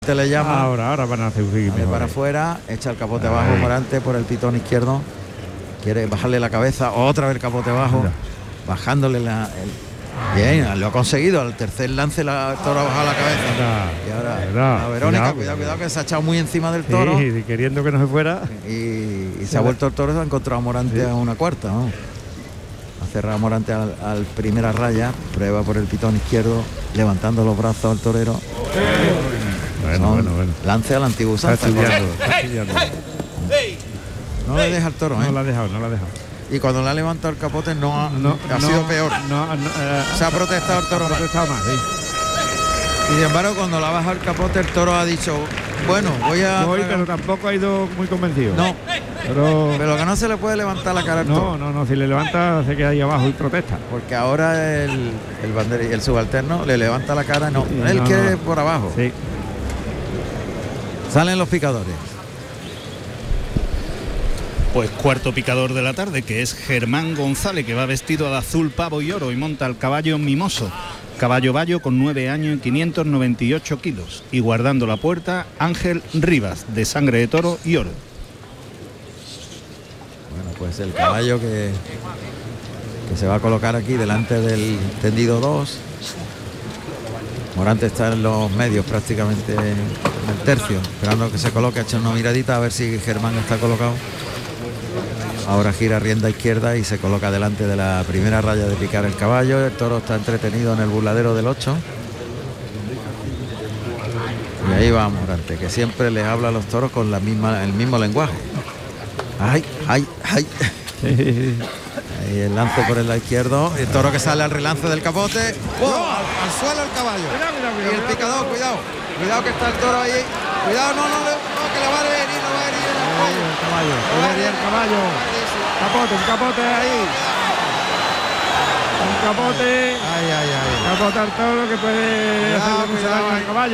Te le llama. Ahora van a hacer un Sale para afuera, echa el capote abajo Morante por el pitón izquierdo. Quiere bajarle la cabeza, otra vez el capote abajo, bajándole Bien, lo ha conseguido. Al tercer lance el toro ha bajado la cabeza. Y ahora Verónica, cuidado que se ha echado muy encima del toro. Sí, queriendo que no se fuera. Y se ha vuelto el toro, se ha encontrado a Morante a una cuarta, ¿no? Ha cerrado Morante al primera raya, prueba por el pitón izquierdo, levantando los brazos al torero. Bueno. Lance al antiguo usanza. No le deja el toro, No la ha dejado. Y cuando le ha levantado el capote ha sido peor. Se ha protestado el toro. Ha protestado más, sí. Y sin embargo, cuando le ha bajado el capote, el toro ha dicho, bueno, pero tampoco ha ido muy convencido. No. Pero que no se le puede levantar la cara al toro. No, si le levanta se queda ahí abajo y protesta. Porque ahora el subalterno le levanta la cara, él quiere por abajo. Sí. Salen los picadores. Pues cuarto picador de la tarde, que es Germán González, que va vestido de azul, pavo y oro y monta el caballo Mimoso. Caballo Bayo con 9 años y 598 kilos. Y guardando la puerta, Ángel Rivas, de sangre de toro y oro. Bueno, pues el caballo que se va a colocar aquí delante del tendido 2. Morante está en los medios prácticamente en el tercio, esperando que se coloque, echa una miradita a ver si Germán está colocado. Ahora gira rienda izquierda y se coloca delante de la primera raya de picar el caballo. El toro está entretenido en el burladero del 8. Y ahí va Morante, que siempre les habla a los toros con el mismo lenguaje. ¡Ay! Ahí el lance por el lado izquierdo. El toro que sale al relance del capote. ¡Wow! Al suelo el caballo. Y el picador, cuidado que está el toro ahí. Cuidado, no, que le va a herir, no va a herir el caballo. El caballo. Un capote ahí. Un capote. Capote al toro que puede hacerle mucho daño al caballo,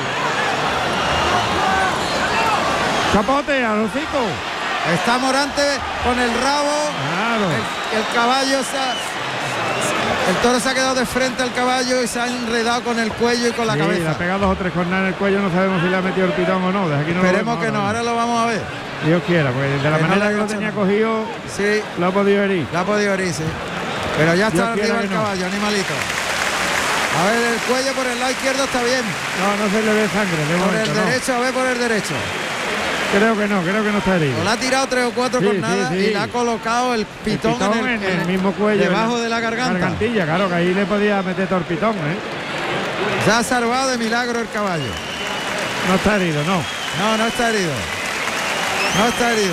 Capote al hocico. Está Morante con el rabo. Claro. El caballo el toro se ha quedado de frente al caballo y se ha enredado con el cuello y con la cabeza. Le ha pegado 2 o 3 cornadas en el cuello, no sabemos si le ha metido el pitón o no. Desde aquí Esperemos que no, ahora lo vamos a ver. Dios quiera, pues de la manera que lo tenía cogido, sí, lo ha podido herir. Sí. Pero ya está arriba el caballo, animalito. A ver, el cuello por el lado izquierdo está bien. No se le ve sangre. Por el derecho, a ver por el derecho. Creo que no está herido. Le ha tirado 3 o 4 cornadas y le ha colocado el pitón en el mismo cuello. Debajo de la garganta. Gargantilla, claro, que ahí le podía meter todo el pitón, Se ha salvado de milagro el caballo. No está herido, no. No está herido. No está herido.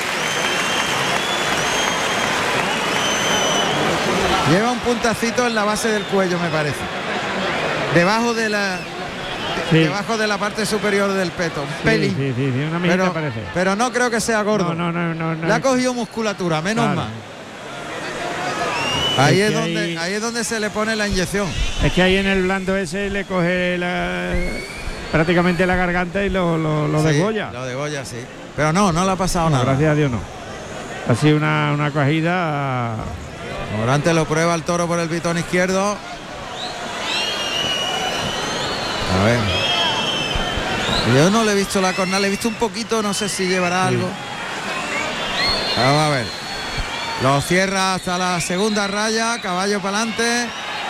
Lleva un puntacito en la base del cuello, me parece. Debajo de la parte superior del peto. Un pelín. Sí, una mijita parece. Pero no creo que sea gordo. No. Le ha cogido musculatura, menos mal. Ahí es donde se le pone la inyección. Es que ahí en el blando ese le coge prácticamente la garganta y lo degolla. Lo degolla, sí. Pero no le ha pasado nada. Gracias a Dios no. Ha sido una cogida. Morante lo prueba el toro por el pitón izquierdo. A ver. Yo no le he visto la cornada, le he visto un poquito, no sé si llevará algo. Vamos a ver. Lo cierra hasta la segunda raya, caballo para adelante.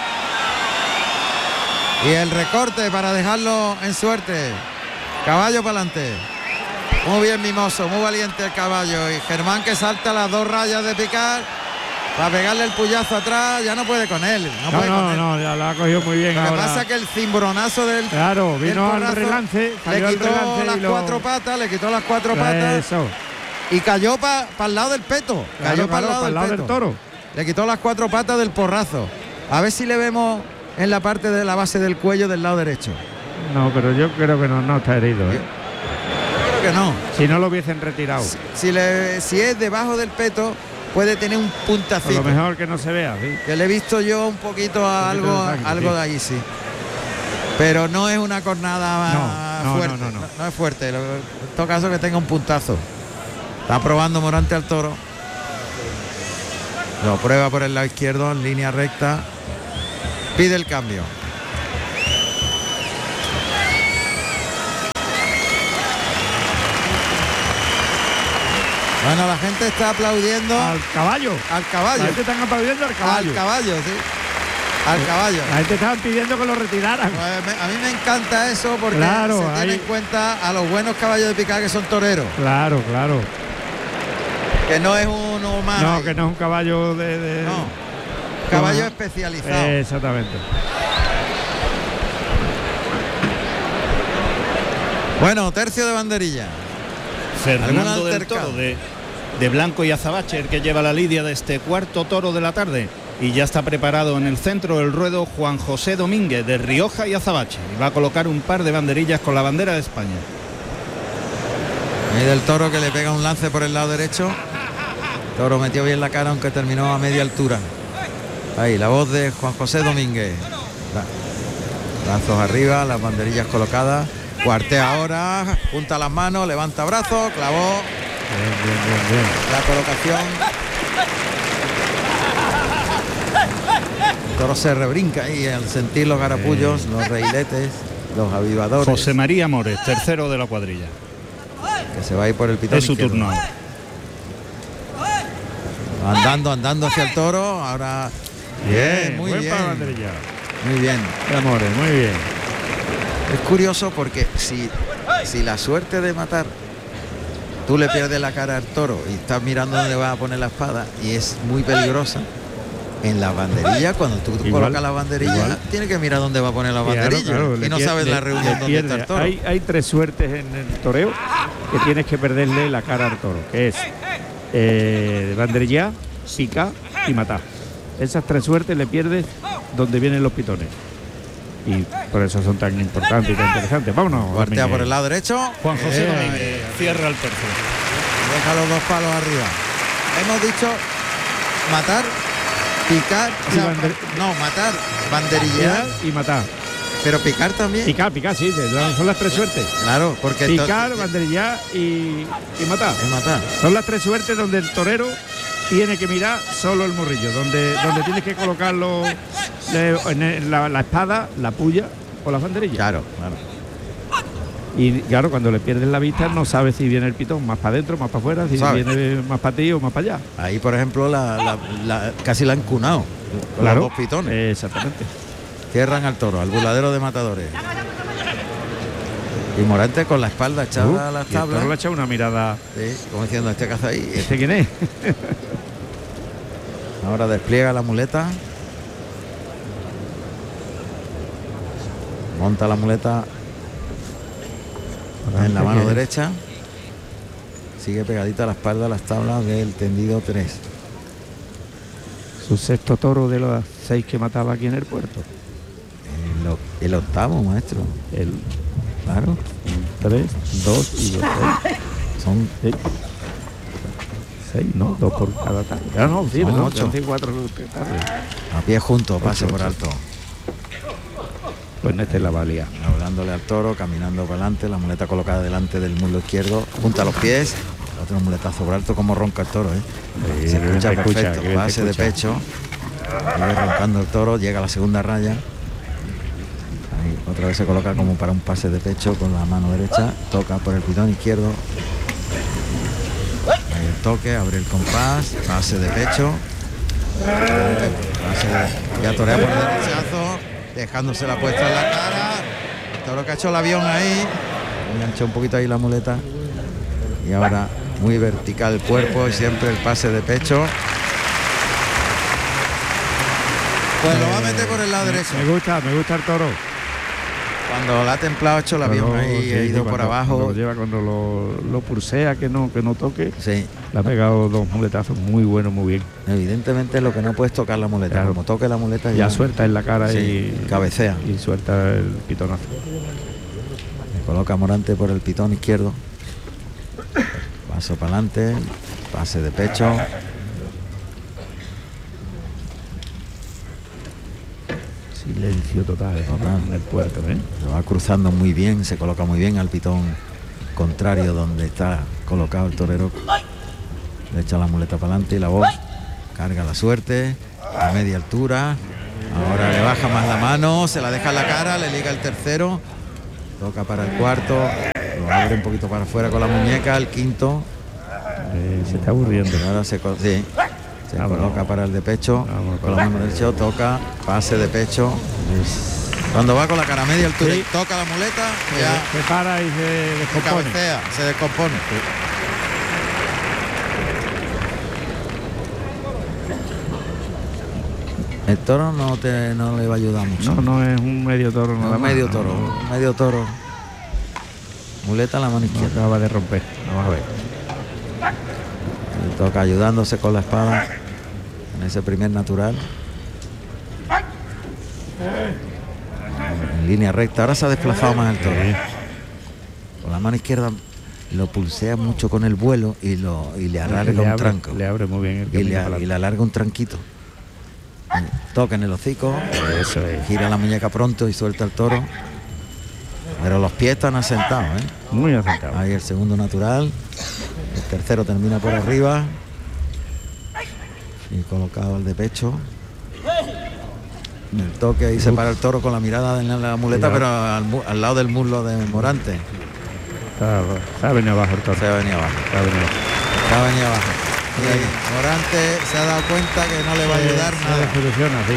Y el recorte para dejarlo en suerte. Caballo para adelante. Muy bien Mimoso, muy valiente el caballo. Y Germán que salta las 2 rayas de picar para pegarle el puyazo atrás, ya no puede con él. No, ya lo ha cogido muy bien. Lo que pasa es que el cimbronazo del... Claro, vino al relance. Le quitó las 4 patas, Eso. Y cayó para el lado del peto. Cayó para el lado del toro. Le quitó las 4 patas del porrazo. A ver si le vemos en la parte de la base del cuello del lado derecho. No, pero yo creo que no está herido. Yo creo que no. Si no lo hubiesen retirado. Si es debajo del peto, puede tener un puntacito. Por lo mejor que no se vea, ¿sí? Que le he visto yo un poquito a algo de ahí, sí. Pero no es una cornada fuerte. No es fuerte. En todo caso que tenga un puntazo. Está probando Morante al toro. Lo prueba por el lado izquierdo en línea recta. Pide el cambio. Bueno, la gente está aplaudiendo Al caballo. al caballo. La gente están aplaudiendo al caballo. Al caballo, sí. Al caballo. La gente estaba pidiendo que lo retiraran. Pues a mí me encanta eso porque Claro, se tiene ahí- en cuenta a los buenos caballos de picar que son toreros, Claro, claro. que no es uno más. No, que no es un caballo de... No, caballo No. especializado. Exactamente. Bueno, tercio de banderilla. Fernando ¿Algún del altercado? Toro de Blanco y Azabache, el que lleva la lidia de este cuarto toro de la tarde. Y ya está preparado en el centro del ruedo Juan José Domínguez de Rioja y Azabache. Y va a colocar un par de banderillas con la bandera de España. Ahí del Toro que le pega un lance por el lado derecho. Toro metió bien la cara aunque terminó a media altura. Ahí la voz de Juan José Domínguez. Brazos arriba, las banderillas colocadas. Cuartea ahora, junta las manos, levanta brazos, clavó Bien. la colocación. El Toro se rebrinca ahí al sentir los garapullos, los reiletes, los avivadores. José María Mores, tercero de la cuadrilla. Que se va a ir por el pitón Es su izquierdo. turno ahora. Andando hacia el Toro. Ahora Bien, muy buen bien. para banderilla. Muy bien. De Amores, muy bien. Es curioso porque si la suerte de matar, tú le pierdes la cara al Toro y estás mirando dónde va a poner la espada y es muy peligrosa. En la banderilla, cuando tú Igual, colocas la banderilla, igual. tienes que mirar dónde va a poner la Claro, banderilla. claro, y le no pier- sabes le- la reunión le dónde pierde. está el Toro. Hay tres suertes en el toreo que tienes que perderle la cara al toro, que es banderilla, pica y matar. Esas tres suertes le pierdes donde vienen los pitones. Y por eso son tan importantes y tan interesantes. Vámonos. Cuartea Domínguez. por el lado derecho. Juan José Eh, Domínguez cierra el tercero. Deja los dos palos arriba. Hemos dicho matar, picar, o Y sea, bander- matar, banderillear, Y matar. pero picar también. Picar, sí, son las tres suertes. Claro, porque Picar, banderillar y matar. es matar. Son las tres suertes donde el torero tiene que mirar solo el morrillo, donde tienes que colocarlo en la espada, la puya o la banderilla. Claro. Y claro, cuando le pierdes la vista no sabes si viene el pitón más para adentro, más para afuera, si Sabe. viene más para ti o más para allá. Ahí, por ejemplo, casi la han cunado con los dos pitones. Exactamente. Cierran al Toro, al burladero de matadores. Y Morante con la espalda echada a las Y el toro le ha tablas. echado una mirada. Sí, como diciendo, este caza ahí. ¿Este quién es? Ahora despliega la muleta. Monta la muleta en la mano derecha. Sigue pegadita a la espalda las tablas del tendido 3. Su sexto toro de los 6 que mataba aquí en el puerto. El octavo, maestro. El Claro. 3, 2 y 2. Son 6, no, 2 por cada tarde. Ah, no, sí, Son ¿verdad? 8. 4 tardes. a pie juntos, pase Ocho, por ocho. alto. Pues esta es la valía. Hablándole al Toro, caminando para adelante, la muleta colocada delante del muslo izquierdo, junta los pies, otro muletazo por alto, como ronca el Toro, ¿eh? Se escucha se escucha, perfecto, que bien se base de escucha. pecho, sigue roncando el Toro, llega a la segunda raya. Ahí, otra vez se coloca como para un pase de pecho con la mano derecha, toca por el pitón izquierdo. Ahí el toque, abre el compás, pase de pecho. Ya torea por el derechazo, dejándose la puesta en la cara. El Toro que ha hecho el avión ahí, enganchó un poquito ahí la muleta. Y ahora muy vertical el cuerpo y siempre el pase de pecho. Pues lo va a meter por el lado derecho. Me gusta el toro. Cuando la ha templado, ha hecho el avión ahí, Sí, ha ido por cuando abajo. lo lleva, cuando lo pulsea, que no toque. Sí, Le ha pegado 2 muletazos muy buenos, muy bien. evidentemente lo que no puedes tocar la muleta. Claro. Como toque la muleta Ya suelta en la cara Sí, y cabecea. Y suelta el pitonazo. Le coloca Morante por el pitón izquierdo. Paso para adelante, pase de pecho. Silencio total, en el puerto, ¿eh? Lo va cruzando muy bien, se coloca muy bien al pitón contrario donde está colocado el torero. Le echa la muleta para adelante y la voz carga la suerte a media altura. Ahora le baja más la mano, se la deja en la cara, le liga el tercero, toca para el cuarto, lo abre un poquito para afuera con la muñeca, el quinto. Se está aburriendo. Ahora se coloca para el de pecho. Con la mano derecha toca, pase de pecho. Cuando va con la cara media, toca la muleta, ya se para y se descompone. Cabecea, se descompone. El toro no le va a ayudar mucho. No es un medio toro, un medio toro. Muleta a la mano izquierda. Acaba de romper. Vamos a ver. Y toca ayudándose con la espada en ese primer natural. En línea recta. Ahora se ha desplazado más el toro. Con la mano izquierda lo pulsea mucho con el vuelo y le alarga un tranco. Le abre muy bien el y le alarga un tranquito. Toca en el hocico. Eso es. Gira la muñeca pronto y suelta el toro. Pero los pies están asentados, ¿eh? Muy asentados. Ahí el segundo natural. El tercero termina por arriba. Y colocado el de pecho. El toque y se para el toro con la mirada en la muleta, pero al lado del muslo de Morante. Se ha venido abajo el toro. Se ha venido abajo. Y Morante se ha dado cuenta que no le va a ayudar nada. Se desilusiona, sí.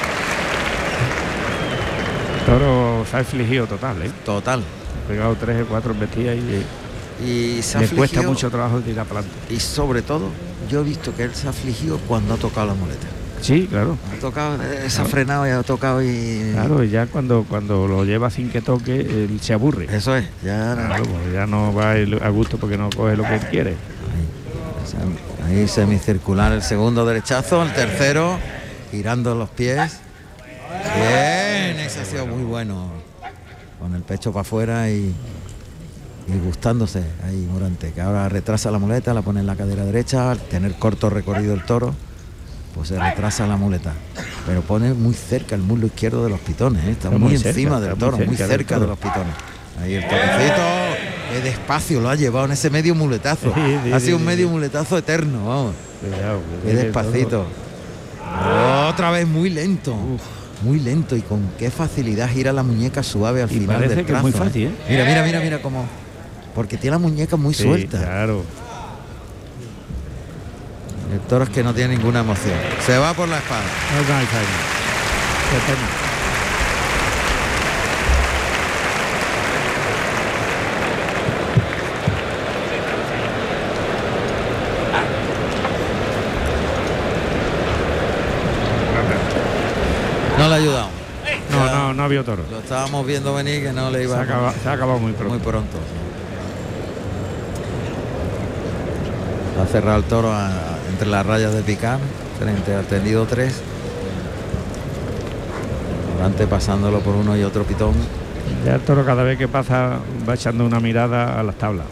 El toro se ha afligido total, ¿eh? Total. Ha pegado 3 o 4 embestidas y se le cuesta mucho trabajo tirar para adelante. Y sobre todo, yo he visto que él se ha afligido cuando ha tocado la muleta. Sí, claro. Ha tocado, se ha frenado y ha tocado y... Claro, y ya cuando lo lleva sin que toque, él se aburre. Eso es, ya... Claro, pues ya no va a gusto porque no coge lo que él quiere. Ahí semicircular el segundo derechazo, el tercero, girando los pies. Bien, ese ha sido muy bueno. Con el pecho para afuera y gustándose ahí Morante, que ahora retrasa la muleta, la pone en la cadera derecha. Al tener corto recorrido el toro, pues se retrasa la muleta, pero pone muy cerca el muslo izquierdo de los pitones, ¿eh? Está muy encima del toro, muy cerca de los pitones. Ahí el toquecito, qué despacio lo ha llevado en ese medio muletazo. Ha sido un medio muletazo eterno, vamos. Qué despacito. Otra vez muy lento. Muy lento y con qué facilidad gira la muñeca suave al final del trazo. Que es muy fácil, ¿eh? Mira cómo, porque tiene la muñeca muy suelta. Claro. El toro es que no tiene ninguna emoción. Se va por la espada. No le ha ayudado. No había toro. Lo estábamos viendo venir que no le iba. Se ha acabado muy pronto. Muy pronto. Ha cerrado el toro entre las rayas de picar, frente al tendido 3. Morante pasándolo por uno y otro pitón. Ya el toro cada vez que pasa va echando una mirada a las tablas.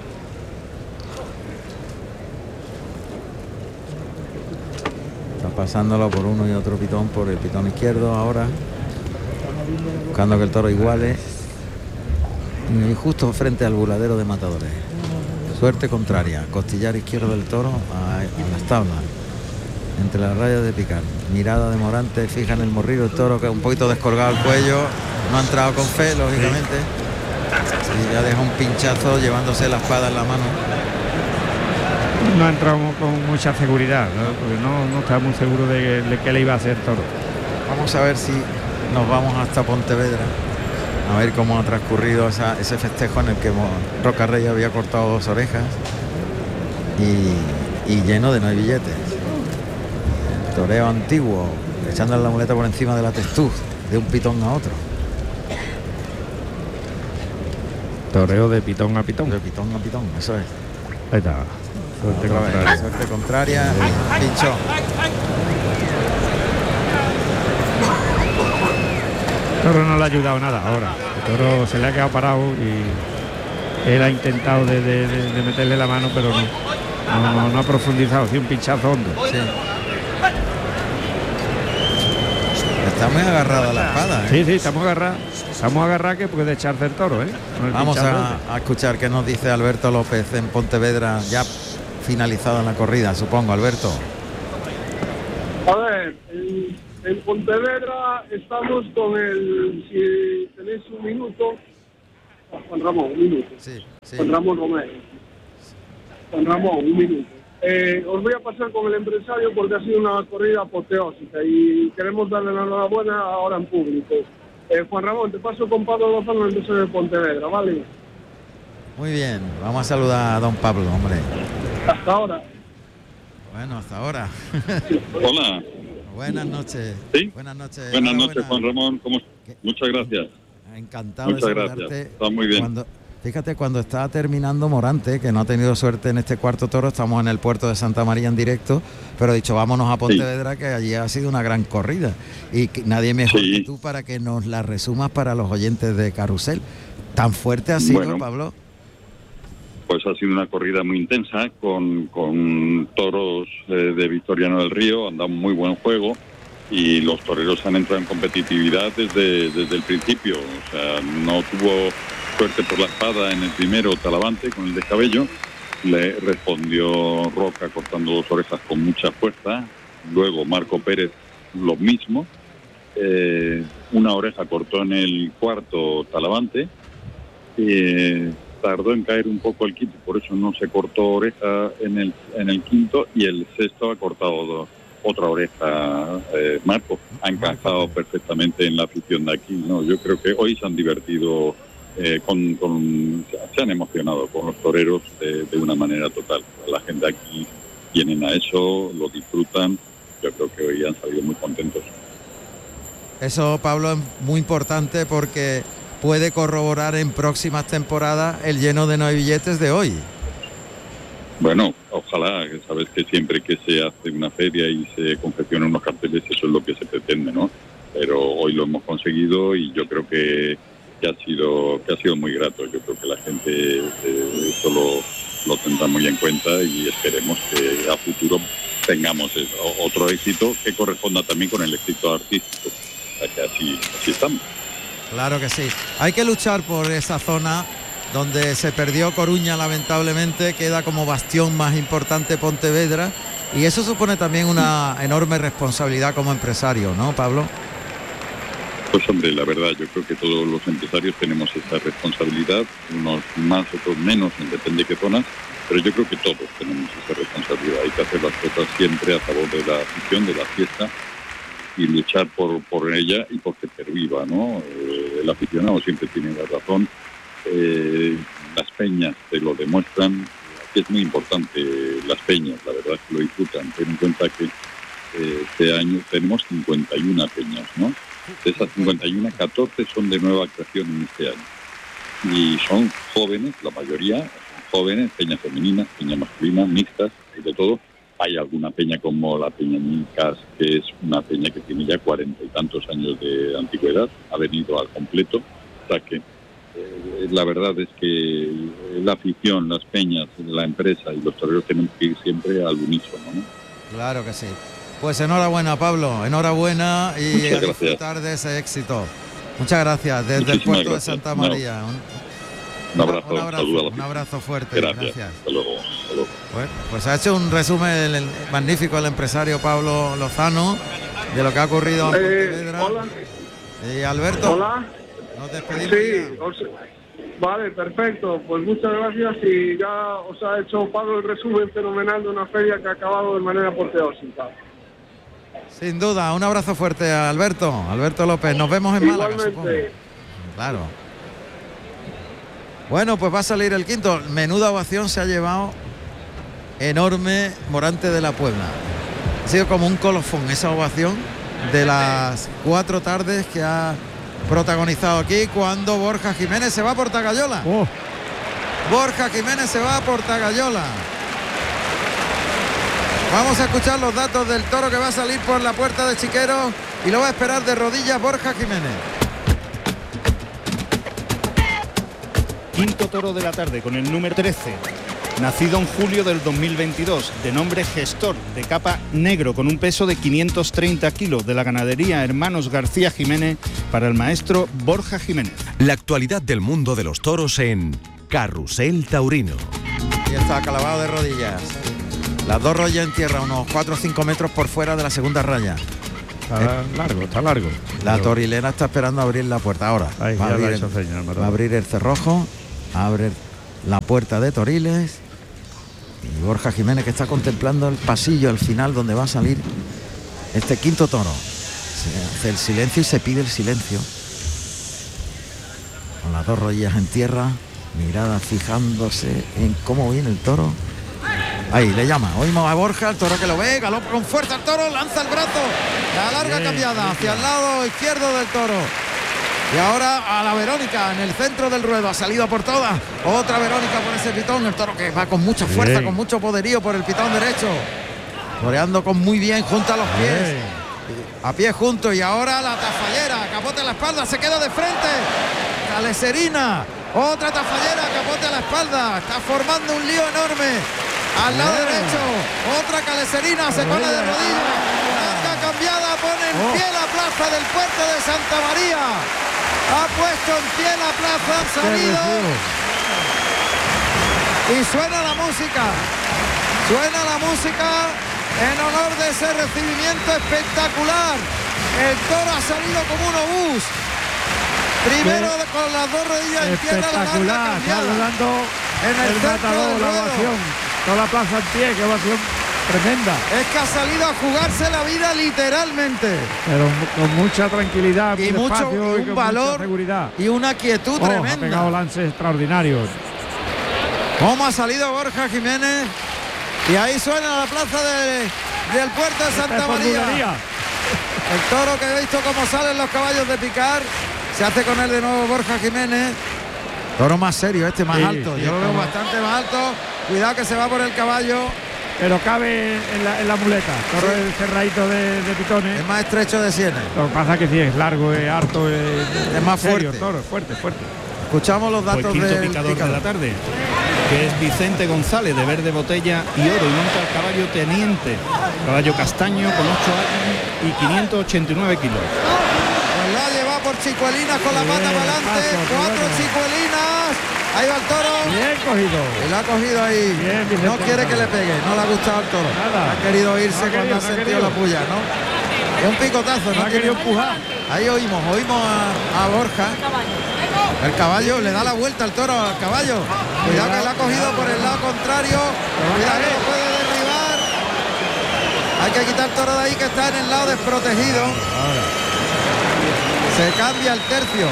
Está pasándolo por uno y otro pitón, por el pitón izquierdo ahora. Buscando que el toro iguale. Y justo frente al buladero de matadores. Suerte contraria, costillar izquierdo del toro a las tablas, entre las rayas de picar. Mirada de Morante, fija en el morrillo el toro, que es un poquito descolgado el cuello, no ha entrado con fe, lógicamente. Y ya deja un pinchazo llevándose la espada en la mano. No ha entrado con mucha seguridad, ¿no? Porque no está muy seguro de qué le iba a hacer el toro. Vamos a ver si nos vamos hasta Pontevedra. A ver cómo ha transcurrido ese festejo en el que Roca Rey había cortado 2 orejas y lleno de no hay billetes. El toreo antiguo, echándole la muleta por encima de la testuz, de un pitón a otro. Toreo de pitón a pitón. De pitón a pitón, eso es. Ahí está. Suerte contraria. Suerte contraria. Pinchó. El toro no le ha ayudado nada ahora. El toro se le ha quedado parado y él ha intentado de meterle la mano, pero no ha profundizado. Sí, un pinchazo hondo. Sí. Está muy agarrada la espada, ¿eh? Sí, estamos agarrados que puede echarse el toro, ¿eh? Vamos a escuchar qué nos dice Alberto López en Pontevedra, ya finalizada la corrida, supongo, Alberto. A ver, en Pontevedra estamos con si tenéis un minuto, Juan Ramón, un minuto. Sí. Juan Ramón Romero. Juan Ramón, un minuto. os voy a pasar con el empresario porque ha sido una corrida apoteósica y queremos darle la enhorabuena ahora en público. Juan Ramón, te paso con Pablo Lozano, el empresario de Pontevedra, ¿vale? Muy bien, vamos a saludar a don Pablo, hombre. Hasta ahora. Bueno, hasta ahora. Hola. Buenas noches. ¿Sí? Buenas noches. Buenas noches, Juan Ramón. Muchas gracias. Encantado Muchas de gracias. saludarte. Está muy bien. Fíjate, cuando está terminando Morante, que no ha tenido suerte en este cuarto toro, estamos en el puerto de Santa María en directo, pero he dicho, vámonos a Pontevedra, que allí ha sido una gran corrida. Y nadie mejor que tú para que nos la resumas para los oyentes de Carrusel. ¿Tan fuerte ha sido, Pablo? Pues ha sido una corrida muy intensa, con toros de Victoriano del Río, han dado muy buen juego, y los toreros han entrado en competitividad desde el principio. O sea, no tuvo suerte por la espada en el primero Talavante con el descabello, le respondió Roca cortando 2 orejas con mucha fuerza, luego Marco Pérez lo mismo, una oreja cortó en el cuarto Talavante, tardó en caer un poco el quinto, por eso no se cortó oreja en el quinto, y el sexto ha cortado otra oreja. Marco ha encajado perfectamente en la afición de aquí, ¿no? Yo creo que hoy se han divertido, se han emocionado con los toreros de una manera total. La gente aquí vienen a eso, lo disfrutan. Yo creo que hoy han salido muy contentos. Eso, Pablo, es muy importante porque puede corroborar en próximas temporadas el lleno de 9 billetes de hoy. Bueno, ojalá, sabes que siempre que se hace una feria y se confeccionan unos carteles, eso es lo que se pretende, ¿no? Pero hoy lo hemos conseguido y yo creo que ha sido muy grato. Yo creo que la gente esto lo tendrá muy en cuenta y esperemos que a futuro tengamos otro éxito que corresponda también con el éxito artístico. O sea que así estamos. Claro que sí. Hay que luchar por esa zona donde se perdió Coruña, lamentablemente, queda como bastión más importante Pontevedra, y eso supone también una enorme responsabilidad como empresario, ¿no, Pablo? Pues hombre, la verdad, yo creo que todos los empresarios tenemos esa responsabilidad, unos más, otros menos, depende de qué zonas, pero yo creo que todos tenemos esa responsabilidad. Hay que hacer las cosas siempre a favor de la afición, de la fiesta, y luchar por ella y porque perviva, ¿no? El aficionado siempre tiene la razón. Las peñas te lo demuestran. Aquí es muy importante las peñas, la verdad es que lo disfrutan. Ten en cuenta que este año tenemos 51 peñas, ¿no? De esas 51, 14 son de nueva creación en este año. Y son jóvenes, la mayoría son jóvenes, peñas femeninas, peñas masculinas, mixtas, y de todo. Hay alguna peña como la Peña Micas, que es una peña que tiene ya 40 y tantos años de antigüedad, ha venido al completo. O sea que la verdad es que la afición, las peñas, la empresa y los toreros tenemos que ir siempre al unísono, ¿no? Claro que sí. Pues enhorabuena, Pablo, enhorabuena y muchas a gracias. Disfrutar de ese éxito. Muchas gracias, desde Muchísimas el puerto gracias. de Santa María. Un abrazo, un abrazo fuerte. Gracias. Hasta luego. Bueno, pues ha hecho un resumen magnífico el empresario Pablo Lozano de lo que ha ocurrido en Pontevedra. Hola. Y Alberto, hola. Nos despedimos. Sí, vale, perfecto. Pues muchas gracias y ya os ha hecho Pablo el resumen fenomenal de una feria que ha acabado de manera apoteósica. Sin duda, un abrazo fuerte a Alberto López. Nos vemos en Málaga, supongo. Claro. Bueno, pues va a salir el quinto. Menuda ovación se ha llevado enorme Morante de la Puebla. Ha sido como un colofón esa ovación de las 4 tardes que ha protagonizado aquí cuando Borja Jiménez se va por Tagayola. Borja Jiménez se va por Tagayola. Vamos a escuchar los datos del toro que va a salir por la puerta de Chiquero y lo va a esperar de rodillas Borja Jiménez. Quinto toro de la tarde con el número 13. Nacido en julio del 2022, de nombre Gestor, de capa negro, con un peso de 530 kilos, de la ganadería Hermanos García Jiménez, para el maestro Borja Jiménez. La actualidad del mundo de los toros en Carrusel Taurino. Y está clavado de rodillas. Las 2 rollas en tierra, unos 4 o 5 metros por fuera de la segunda raya. Está largo. La torilera está esperando abrir la puerta ahora. Ahí, va a abrir el cerrojo, abre la puerta de Toriles Y Borja Jiménez, que está contemplando el pasillo, el final donde va a salir este quinto toro. Se hace el silencio y se pide el silencio. Con las dos rodillas en tierra, mirada fijándose en cómo viene el toro. Ahí le llama, oímos a Borja, el toro que lo ve, galopa con fuerza el toro, lanza el brazo, la larga cambiada hacia el lado izquierdo del toro. Y ahora a la Verónica en el centro del ruedo, ha salido por todas. Otra Verónica por ese pitón, el toro que va con mucha fuerza, con mucho poderío por el pitón derecho. Toreando con muy bien junto a los pies. A pie juntos. Y ahora la tafallera, capote a la espalda, se queda de frente. Caleserina, otra tafallera, capote a la espalda. Está formando un lío enorme. Al lado derecho, otra Caleserina, se pone de rodillas. Larga cambiada, pone en pie la plaza del puerto de Santa María. Ha puesto en pie la plaza, ha salido. Y suena la música. Suena la música en honor de ese recibimiento espectacular. El toro ha salido como un obús. Primero con las dos rodillas en tierra, la larga cambiada. En el centro del ruedo. Toda la plaza en pie, qué ovación tremenda. Es que ha salido a jugarse la vida literalmente. Pero con mucha tranquilidad, y mucho y un valor, mucha seguridad. Y una quietud tremenda. Ha pegado lances extraordinarios. ¿Cómo ha salido Borja Jiménez? Y ahí suena la plaza del puerto de Santa María. El toro que he visto cómo salen los caballos de picar. Se hace con él de nuevo Borja Jiménez. Toro más serio, este más alto. Yo lo veo bastante más alto. Cuidado que se va por el caballo. Pero cabe en la muleta. Toro el cerradito de pitones. Es más estrecho de sienes. Lo que pasa es que sí, es largo, es harto, es más serio, fuerte. Toro, fuerte. Escuchamos los datos quinto del picador de la tarde, que es Vicente González, de verde botella y oro, y monta el caballo Teniente, caballo castaño con 8 años y 589 kilos. Pues la lleva por Chicuelinas con la pata para adelante, 4 Chicuelinas. Ahí va el toro. Bien cogido. Y la ha cogido ahí. Bien, no quiere que le pegue, no le ha gustado el toro. Nada. Ha querido irse cuando ha sentido la puya, ¿no? Es un picotazo, no ha querido empujar. Ahí oímos a Borja. El caballo le da la vuelta al toro al caballo. Cuidado que le ha cogido por el lado contrario. Cuidado que lo puede derribar. Hay que quitar el toro de ahí, que está en el lado desprotegido. Se cambia el tercio.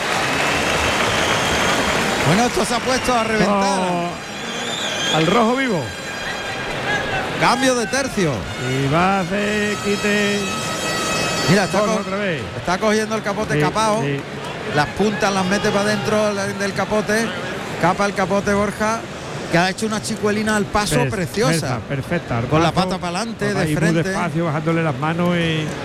Bueno, esto se ha puesto a reventar. Al rojo vivo. Cambio de tercio. Y va a hacer quite. Mira, está cogiendo el capote capao. Sí. Las puntas las mete para adentro del capote. Capa el capote Borja, que ha hecho una chicuelina al paso preciosa. Perfecta. Con la pata para adelante, de frente. Muy despacio, bajándole las manos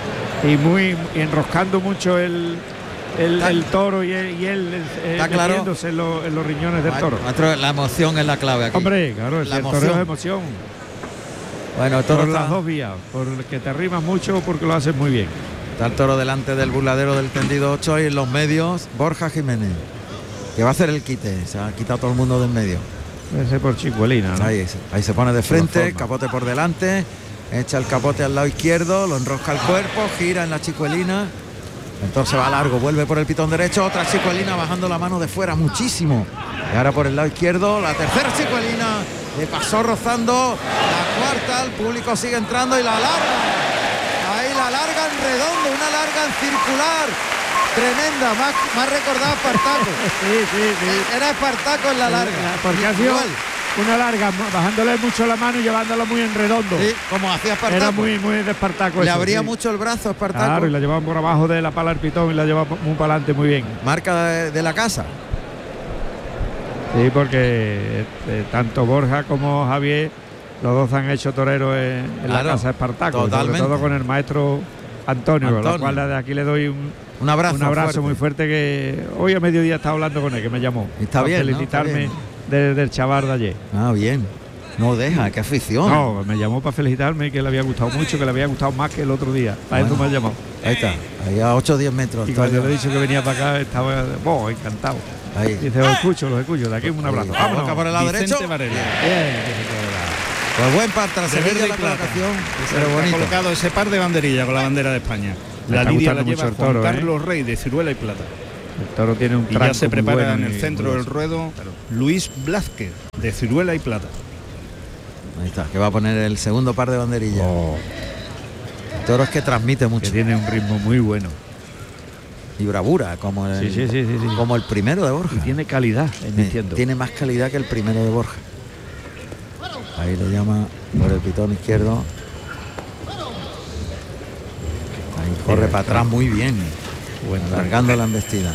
y enroscando mucho el toro y él metiéndose en los riñones del toro. La emoción es la clave aquí. Hombre, claro, el toreo es emoción. Bueno, el toro por las dos vías, porque te arrimas mucho o porque lo haces muy bien. Está el toro delante del burladero del tendido 8 y en los medios Borja Jiménez, que va a hacer el quite. Se ha quitado todo el mundo del medio. Ese por Chicuelina, ¿no? Ahí se pone de frente, capote por delante, echa el capote al lado izquierdo, lo enrosca el cuerpo, gira en la chicuelina. Entonces va largo, vuelve por el pitón derecho, otra chicuelina bajando la mano de fuera muchísimo. Y ahora por el lado izquierdo, la tercera chicuelina, le pasó rozando, la cuarta, el público sigue entrando y la larga. Ahí la larga en redondo, una larga en circular. Tremenda, más recordada a Espartaco. Sí. Era Espartaco en la larga. Porque ha sido una larga, bajándole mucho la mano y llevándolo muy en redondo. Sí, como hacía Espartaco. Era muy de Espartaco. Le abría mucho el brazo a Espartaco. Claro, y la llevaban por abajo de la pala del pitón y la llevaba muy para adelante muy bien. Marca de la casa. Sí, porque tanto Borja como Javier, los dos han hecho toreros en la casa de Espartaco. Totalmente. Sobre todo con el maestro Antonio. Lo cual de aquí le doy un abrazo muy fuerte, que hoy a mediodía estaba hablando con él, que me llamó. Está bien, felicitarme del chaval de ayer. Ah, bien. No deja, qué afición. No, me llamó para felicitarme y que le había gustado mucho, que le había gustado más que el otro día. Para eso me ha llamado. Ahí está, ahí a 8 o 10 metros. Y cuando le he dicho que venía para acá, estaba encantado. Ahí. Dice, los escucho, de aquí un abrazo. Vamos por el lado derecho. Varela. Pues buen par tras el de la colocación. Pero ha colocado ese par de banderillas con la bandera de España. La lidia la lleva Juan Carlos Rey, de ciruela y plata. El toro tiene un tranco. Y ya se prepara en el centro del ruedo Luis Blázquez, de ciruela y plata. Ahí está, que va a poner el segundo par de banderillas. El toro es que transmite mucho. Que tiene un ritmo muy bueno. Y bravura, como el, Sí. como el primero de Borja. Y tiene calidad, entiendo. Tiene más calidad que el primero de Borja. Ahí le llama por el pitón izquierdo. Ahí corre para atrás muy bien. Bueno, Largando la embestida.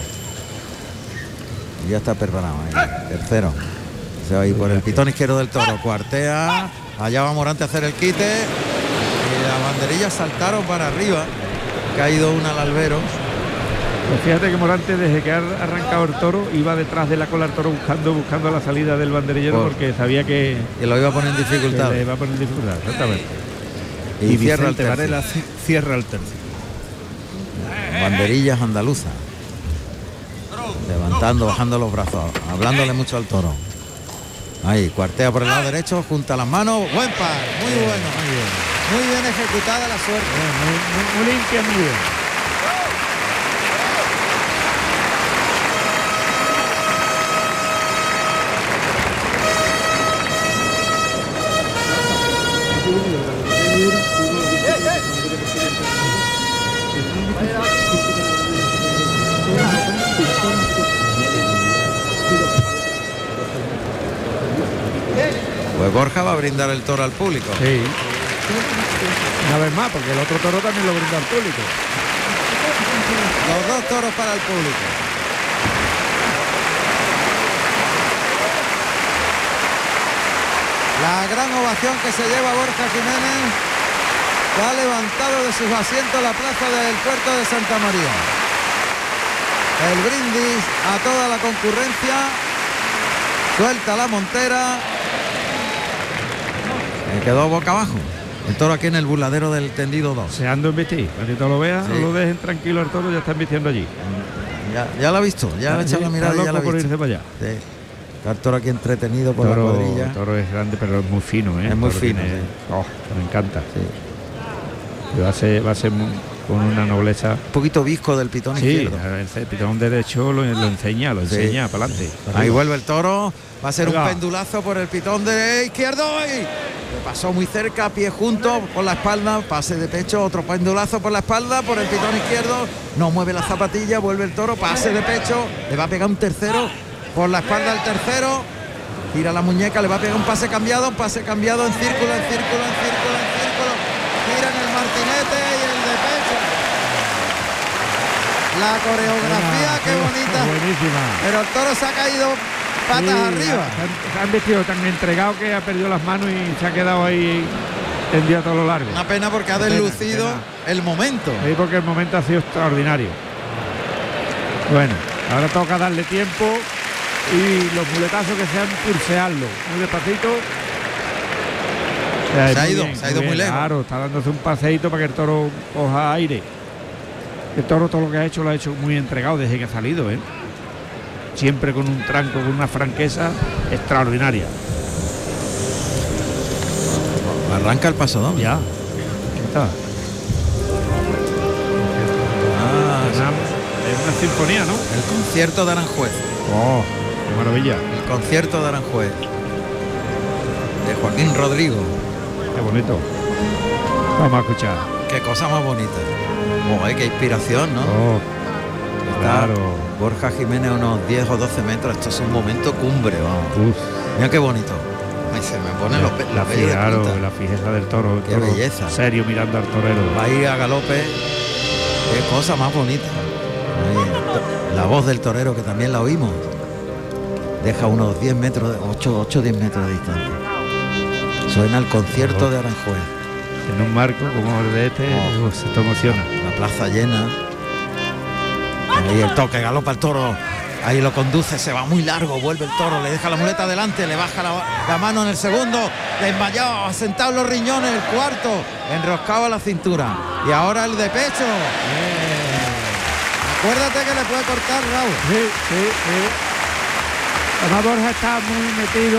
Y ya está preparado. Ahí. Tercero. Se va a ir por el pitón izquierdo del toro. Cuartea. Allá va Morante a hacer el quite. Y las banderillas saltaron para arriba. Ha caído una al albero. Pues fíjate que Morante, desde que ha arrancado el toro, iba detrás de la cola del toro buscando la salida del banderillero, porque sabía que lo iba a poner en dificultad. Le iba a poner en dificultad, exactamente. Y cierra el tercio. Varela cierra el tercio. Banderillas andaluzas. Levantando, bajando los brazos, hablándole mucho al toro. Ahí, cuartea por el lado derecho, junta las manos, buen par, muy bueno. Muy bien ejecutada la suerte. Muy limpia, muy bien. Pues Borja va a brindar el toro al público. Sí. Una vez más, porque el otro toro también lo brinda al público. Los dos toros para el público. La gran ovación que se lleva Borja Jiménez, que ha levantado de sus asientos la plaza del puerto de Santa María. El brindis a toda la concurrencia. Suelta la montera. Quedó boca abajo. El toro aquí en el burladero del tendido 2. Se anda en vestir. Para que tú lo veas, Sí. no lo dejen tranquilo el toro, ya está vistiendo allí. Ya lo ha visto, ya le ha echado la mirada y ya lo ha por visto. irse para allá. Sí. Está el toro aquí entretenido por la cuadrilla. El toro es grande, pero es muy fino, ¿eh? Es muy El toro fino, tiene- sí. me encanta. Sí. Y va a ser con una nobleza. Un poquito visco del pitón Sí, izquierdo. el pitón derecho lo enseña Sí. para adelante. Ahí vuelve el toro. Va a ser Venga. un pendulazo por el pitón de izquierdo. Y le pasó muy cerca, pie junto, por la espalda. Pase de pecho, otro pendulazo por la espalda, por el pitón izquierdo. No mueve la zapatilla, vuelve el toro, pase de pecho. Le va a pegar un tercero por la espalda al tercero. Tira la muñeca, le va a pegar un pase cambiado en círculo, en círculo. Tira en el martinete y el de pecho. La coreografía, qué bonita. Buenísima. Pero el toro se ha caído patas Sí, arriba. Se han vestido tan entregado que ha perdido las manos y se ha quedado ahí tendido a todo lo largo. Una pena porque ha Pena, deslucido pena. el momento. Sí, porque el momento ha sido extraordinario. Bueno, ahora toca darle tiempo y los muletazos que sean pulsearlo muy despacito. Se ha muy ido bien, muy bien, lejos. Claro, está dándose un paseíto para que el toro coja aire. El toro todo lo que ha hecho lo ha hecho muy entregado desde que ha salido, ¿eh? Siempre con un tranco, con una franqueza extraordinaria. Arranca el paso doble. Ya. Ahí está. Es una sinfonía, ¿no? El concierto de Aranjuez. Oh, qué maravilla. El concierto de Aranjuez. De Joaquín Rodrigo. Qué bonito. Vamos a escuchar. Qué cosa más bonita. Qué inspiración, ¿no? Oh, Está claro. Borja Jiménez a unos 10 o 12 metros. Esto es un momento cumbre, vamos. Uf. Mira qué bonito. Ay, se me ponen los La, vellos de claro, punta. la fijeza del toro. El Qué toro belleza. serio mirando al torero. Va ahí a galope. Qué cosa más bonita. Ahí, la voz del torero que también la oímos. Deja unos 10 metros, 8 10 metros de distancia. Suena el concierto de Aranjuez. En un marco como el de este, esto emociona. La plaza llena. Ahí el toque, galopa el toro. Ahí lo conduce, se va muy largo, vuelve el toro, le deja la muleta adelante, le baja la mano en el segundo, desmayado, asentado en los riñones, el cuarto, enroscado a la cintura. Y ahora el de pecho. Acuérdate que le puede cortar, Raúl. Sí. Además Borja está muy metido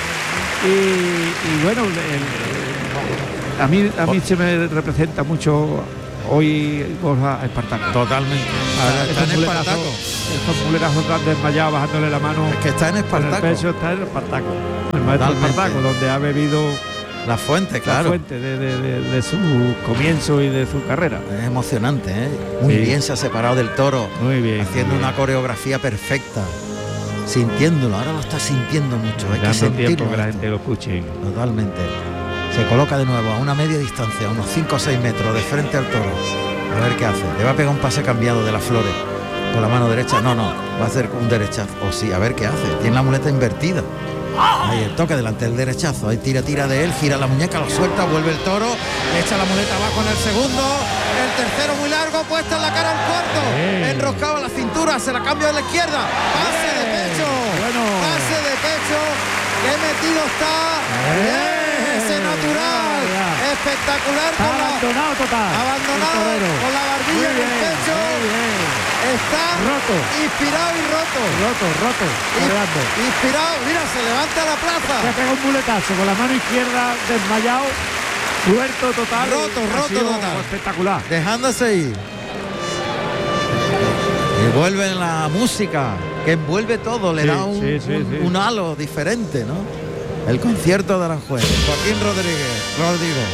y bueno, a mí se me representa mucho hoy Borja a Espartaco. Totalmente. Está en Espartaco. Estos muletazos tan desmayados, bajándole la mano. Es que está en En el Espartaco. pecho está en Espartaco. El maestro Totalmente. Espartaco, donde ha bebido La fuente, claro. La fuente de su comienzo y de su carrera. Es emocionante, ¿eh? Muy bien se ha separado del toro. Muy bien. Haciendo una coreografía perfecta. Sintiéndolo, ahora lo está sintiendo mucho. Hay que sentirlo. Tiempo que la gente lo escuche. Totalmente. Se coloca de nuevo a una media distancia, unos 5 o 6 metros de frente al toro. A ver qué hace. Le va a pegar un pase cambiado de las flores. Con la mano derecha. No, va a hacer un derechazo. O sí, a ver qué hace. Tiene la muleta invertida. Ahí el toque delante del derechazo. Ahí tira de él, gira la muñeca, lo suelta, vuelve el toro, le echa la muleta abajo en el segundo, el tercero muy largo, puesta en la cara al cuarto, enroscado a la cintura, se la cambia a la izquierda, pase de pecho, pase de pecho, qué metido está, ese natural, espectacular, abandonado total, con la barbilla en el pecho. Está roto, inspirado y roto. Inspirado, mira, se levanta a la plaza. Se ha pegado un muletazo con la mano izquierda, desmayado, suelto total. Roto total. Espectacular. Dejándose ir. Y vuelve la música, que envuelve todo, le da un halo diferente, ¿no? El concierto de Aranjuez. Joaquín Rodrigo.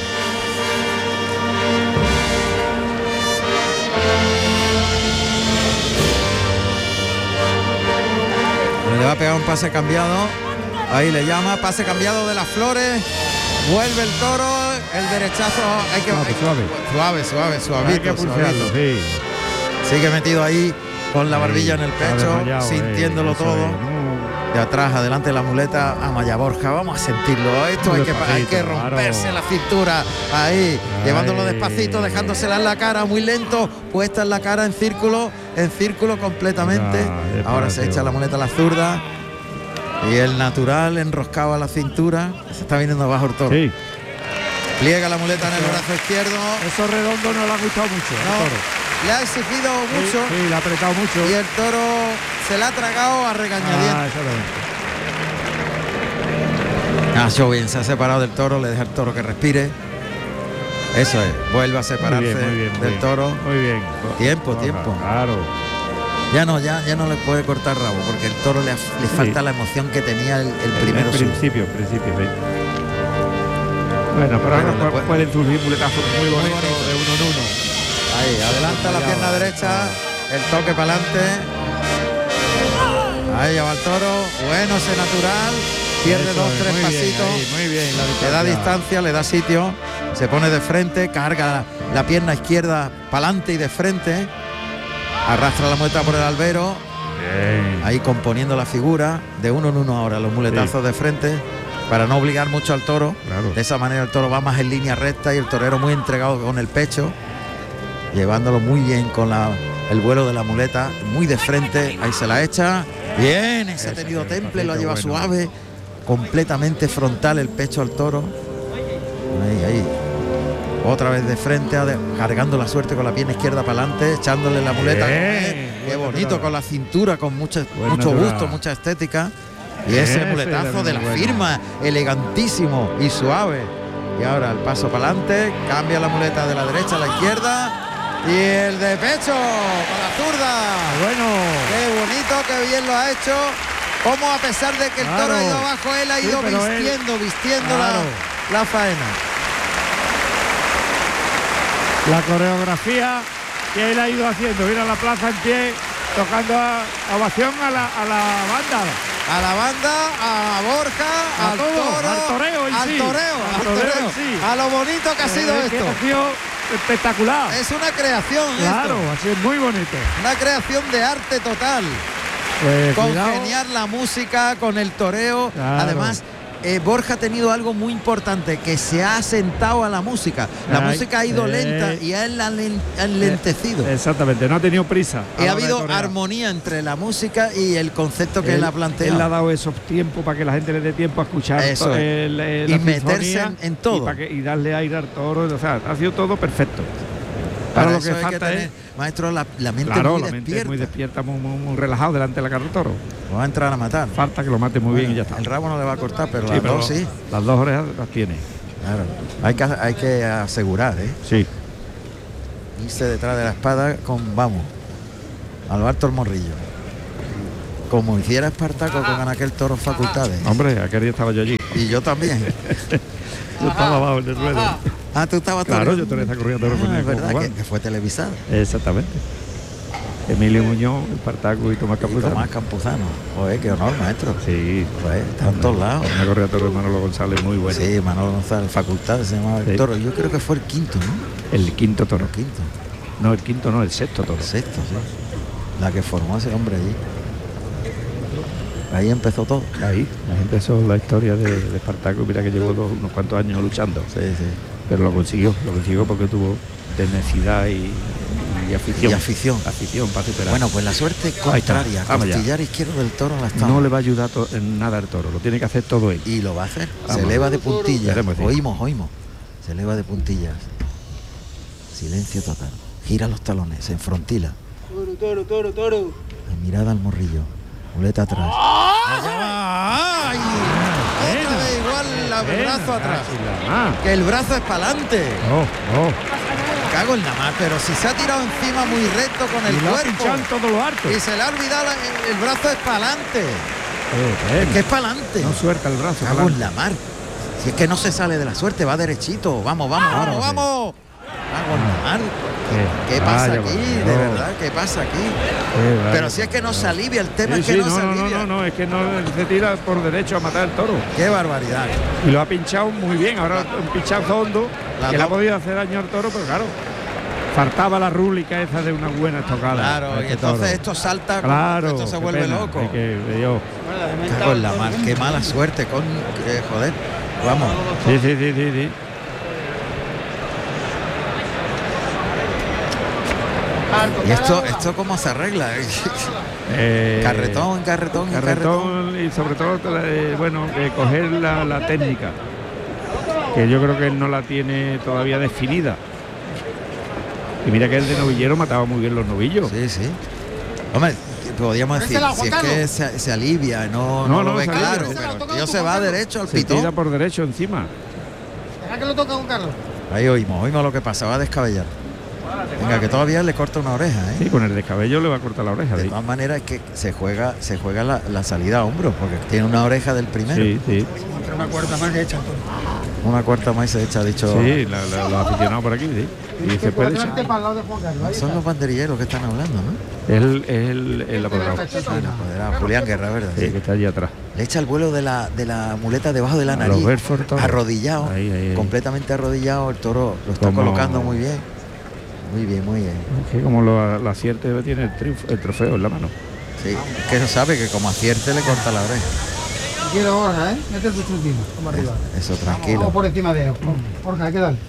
Le va a pegar un pase cambiado. Ahí le llama, pase cambiado de las flores. Vuelve el toro, el derechazo. Hay que suavito. Sigue metido ahí con la barbilla en el pecho, sintiéndolo todo. De atrás, adelante la muleta a Maya Borja. Vamos a sentirlo. Esto hay que romperse la cintura. Ahí, llevándolo despacito, dejándosela en la cara, muy lento, puesta en la cara en círculo completamente. Ahora se echa la muleta a la zurda. Y el natural enroscado a la cintura. Se está viniendo abajo el toro. Sí. Pliega la muleta en el brazo izquierdo. Eso redondo no le ha gustado mucho. Le ha exigido mucho. Sí, le ha apretado mucho. Y el toro se la ha tragado a regañadientes. Nacho bien, se ha separado del toro, le deja el toro que respire. Eso es, vuelve a separarse del toro. Muy bien. Tiempo. Claro. Ya no le puede cortar rabo, porque el toro le falta la emoción que tenía el primero. Principio. Bueno, pero ahora pueden surgir muletazos muy bonitos de uno en uno. Ahí, adelanta la pierna derecha, el toque para adelante. Ahí ya va el toro, bueno ese natural, pierde 2-3 pasitos, muy bien, le da distancia, le da sitio, se pone de frente, carga la pierna izquierda para adelante y de frente, arrastra la muleta por el albero, ahí componiendo la figura, de uno en uno ahora, los muletazos de frente, para no obligar mucho al toro. De esa manera el toro va más en línea recta y el torero muy entregado con el pecho, llevándolo muy bien con el vuelo de la muleta, muy de frente, ahí se la echa, bien, ese ha tenido temple, lo lleva suave, completamente frontal el pecho al toro, ahí, otra vez de frente, cargando la suerte con la pierna izquierda para adelante, echándole la muleta, qué bonito, con la cintura, con mucho gusto, mucha estética, y ese muletazo de la firma, elegantísimo y suave, y ahora el paso para adelante, cambia la muleta de la derecha a la izquierda, y el de pecho para la zurda. Bueno, qué bonito, qué bien lo ha hecho. Como a pesar de que el toro ha ido abajo, él ha ido vistiendo la faena. La coreografía que él ha ido haciendo, ir a la plaza en pie, tocando ovación a la banda. A la banda, a Borja, al toro, al toreo en sí. A lo bonito que ha sido esto. Ha sido espectacular. Es una creación. Claro, ha sido muy bonito. Una creación de arte total. Pues, congeniar la música con el toreo. Claro. Además, Borja ha tenido algo muy importante, que se ha sentado a la música. La música ha ido lenta y a él la ha enlentecido. Exactamente, no ha tenido prisa. Y ha habido armonía entre la música y el concepto que él ha planteado. Él ha dado esos tiempos para que la gente le dé tiempo a escuchar eso y meterse en todo. Y darle aire al toro. O sea, ha sido todo perfecto. Para lo que falta es, maestro, la mente muy despierta. Mente muy despierta, muy relajado delante de la cara del toro. Va a entrar a matar. Falta que lo mate muy bien y ya está. El rabo no le va a cortar, pero las dos sí. Las dos orejas las tiene. Claro. Hay que asegurar, Sí. Irse detrás de la espada con Alberto el Morrillo. Como hiciera Espartaco con aquel toro facultades. Hombre, aquel día estaba yo allí. Y yo también. Yo estaba abajo en el ruedo. Ah, tú estabas Claro, toreando. yo toreé esa corrida de toros con Ah, él, es verdad con Juan. que fue televisada. Exactamente. Emilio Muñoz, Espartaco y Tomás Y Campuzano. Tomás Campuzano. Joder, qué honor, maestro. Sí. Joder, está en todos lados. Una corrida de toros de Manolo González muy buena. Sí, Manolo González, facultad se llamaba el Sí. toro. Yo creo que fue el quinto, ¿no? El quinto toro. El quinto. No, el quinto no, el sexto toro. El sexto, sí. La que formó ese hombre allí. Ahí empezó todo. Ahí empezó la historia de Espartaco. Mira que llevó unos cuantos años luchando. Sí, sí. Pero lo consiguió porque tuvo tenacidad y afición. Y afición. Afición para superar. Bueno, pues la suerte Ahí está. contraria. Vamos ya. Costillar izquierdo del toro la está. no le va a ayudar en nada al toro, lo tiene que hacer todo él. Y lo va a hacer. Se Vamos. eleva de puntillas. Veremos, sí. Oímos. Se eleva de puntillas. Silencio total. Gira los talones, se enfrontila. Toro. La mirada al morrillo. Muleta atrás. Allá va. ¡Ay! Otra vez igual el brazo atrás. Que el brazo es para adelante. Me cago en la mar, pero si se ha tirado encima muy recto con el Y lo ha cuerpo. pinchado en todo lo harto. Y se le ha olvidado el brazo es para adelante. Es que es para adelante. No suelta el brazo. Cago en la mar. Si es que no se sale de la suerte, va derechito. Vamos. Cago en la mar. ¿Qué pasa Vaya, aquí? vaya, De no. verdad, ¿qué pasa aquí? Vaya, Pero si es que no se alivia, el tema es que Sí, no se alivia. no, es que no se tira por derecho a matar el toro. Qué barbaridad. Y lo ha pinchado muy bien, ahora un pinchazo hondo, La que le ha do- podido hacer daño al toro, pero claro, faltaba la rúbrica esa de una buena estocada. Claro, a y este entonces toro. esto salta, Claro, esto se qué vuelve pena, loco. es que yo. Cago en la mar, qué mala suerte con joder. Vamos. Sí. Y esto cómo se arregla. Carretón y sobre todo, coger la técnica, que yo creo que él no la tiene todavía definida. Y mira que el de novillero mataba muy bien los novillos. Sí. Hombre, podríamos decir, si es que se alivia, no lo ve se alivia. claro, pero el tío se va derecho al Se tira pitón. por derecho encima. Deja que lo toca Juan Carlos. Ahí oímos lo que pasa, va a descabellar. Venga, que todavía le corta una oreja, ¿eh? Sí, con el descabello le va a cortar la oreja. De sí. todas maneras es que se juega la salida a hombro, porque tiene una oreja del primero. Sí. Una cuarta más que echa Una cuarta más se echa, dicho. Sí, los aficionados por aquí, sí. Y se puede echar. para el lado de Juan Carlos. Son los banderilleros que están hablando, ¿no? El apoderado. Apoderado, Julián Guerra, ¿verdad? Sí, que está allí atrás. Le echa el vuelo de la muleta debajo de la A nariz. los Bedford toros. Arrodillado. Ahí. Completamente arrodillado. El toro lo está Como- colocando muy bien. Muy bien. Es que como lo acierte tiene el trofeo en la mano. Sí, es que no sabe que como acierte le corta la oreja. Quiero Borja, ¿eh? Mete el tucho encima. Vamos arriba. Eso, Vamos tranquilo. por encima de él. Borja, hay que darle.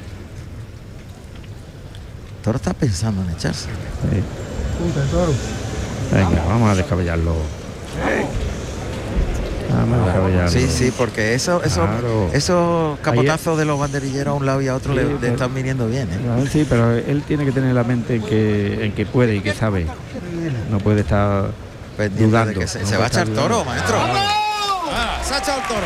El toro está pensando en echarse. Sí. Punta el toro. Venga, vamos a descabellarlo. Vamos a descabellarlo. Sí, porque Claro. esos capotazos de los banderilleros a un lado y a otro Sí, le pero- están viniendo bien, ¿eh? Sí, pero él tiene que tener la mente en que puede y que sabe. No puede estar Pendiente dudando. de que se No va a puede echar estar toro, dudando. maestro. Se ha echado el toro.